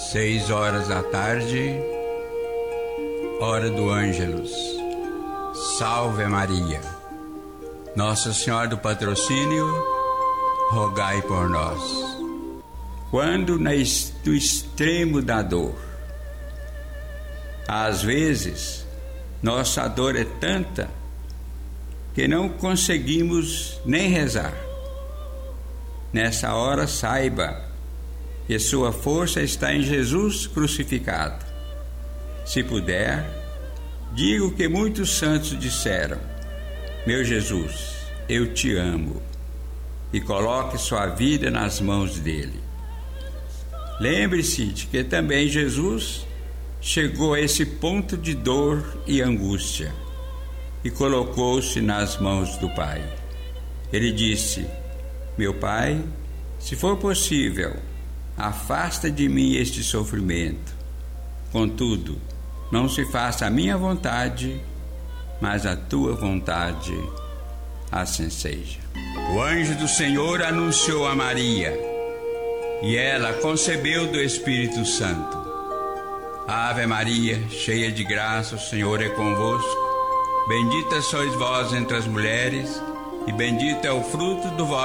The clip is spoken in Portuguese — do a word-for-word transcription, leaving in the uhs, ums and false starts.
Seis horas da tarde, hora do Ângelus. Salve Maria. Nossa Senhora do Patrocínio, rogai por nós. Quando no extremo da dor, às vezes, nossa dor é tanta que não conseguimos nem rezar. Nessa hora, saiba que sua força está em Jesus crucificado. Se puder, diga o que muitos santos disseram: meu Jesus, eu te amo, e coloque sua vida nas mãos dele. Lembre-se de que também Jesus chegou a esse ponto de dor e angústia e colocou-se nas mãos do Pai. Ele disse: meu Pai, se for possível, afasta de mim este sofrimento. Contudo, não se faça a minha vontade, mas a tua vontade, assim seja. O anjo do Senhor anunciou a Maria, e ela concebeu do Espírito Santo. Ave Maria, cheia de graça, o Senhor é convosco. Bendita sois vós entre as mulheres, e bendito é o fruto do vosso